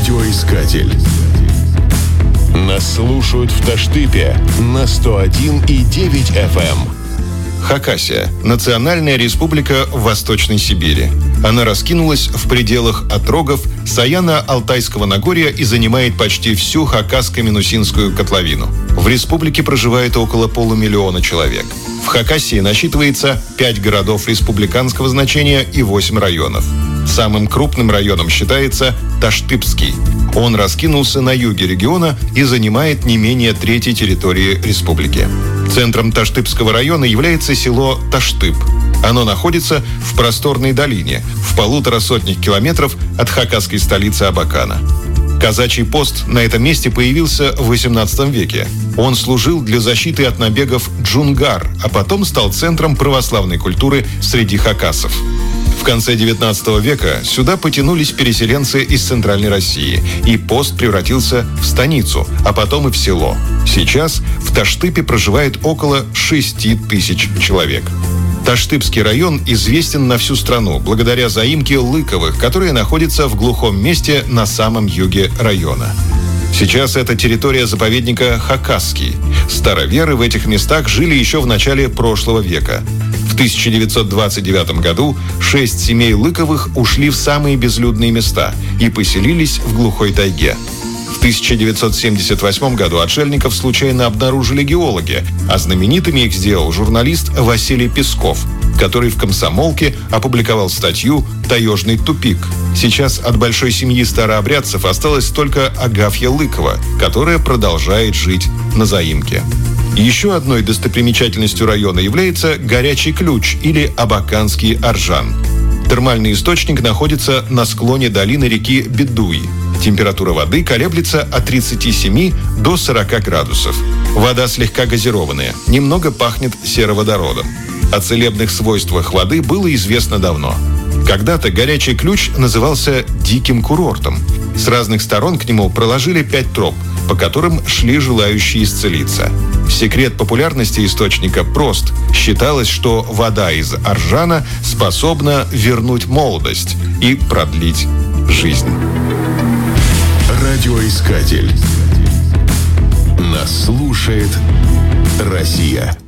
Радиоискатель. Нас слушают в Таштыпе на 101,9 FM. Хакасия – национальная республика в Восточной Сибири. Она раскинулась в пределах отрогов Саяно-Алтайского Нагорья и занимает почти всю Хакасско-Минусинскую котловину. В республике проживает около 500 000 человек. В Хакасии насчитывается 5 городов республиканского значения и 8 районов. Самым крупным районом считается Таштыпский. Он раскинулся на юге региона и занимает не менее трети территории республики. Центром Таштыпского района является село Таштып. Оно находится в просторной долине, в 150 километров от хакасской столицы Абакана. Казачий пост на этом месте появился в XVIII веке. Он служил для защиты от набегов джунгар, а потом стал центром православной культуры среди хакасов. В конце XIX века сюда потянулись переселенцы из Центральной России, и пост превратился в станицу, а потом и в село. Сейчас в Таштыпе проживает около 6 тысяч человек. Таштыпский район известен на всю страну благодаря заимке Лыковых, которая находится в глухом месте на самом юге района. Сейчас это территория заповедника Хакасский. Староверы в этих местах жили еще в начале прошлого века. В 1929 году 6 семей Лыковых ушли в самые безлюдные места и поселились в глухой тайге. В 1978 году отшельников случайно обнаружили геологи, а знаменитыми их сделал журналист Василий Песков, который в «Комсомолке» опубликовал статью «Таежный тупик». Сейчас от большой семьи старообрядцев осталась только Агафья Лыкова, которая продолжает жить на заимке. Еще одной достопримечательностью района является Горячий Ключ или Абаканский Аржан. Термальный источник находится на склоне долины реки Бедуй. Температура воды колеблется от 37 до 40 градусов. Вода слегка газированная, немного пахнет сероводородом. О целебных свойствах воды было известно давно. Когда-то Горячий Ключ назывался «диким курортом». С разных сторон к нему проложили 5 троп, по которым шли желающие исцелиться. Секрет популярности источника прост. Считалось, что вода из Аржана способна вернуть молодость и продлить жизнь. Радиоискатель. Нас слушает Россия.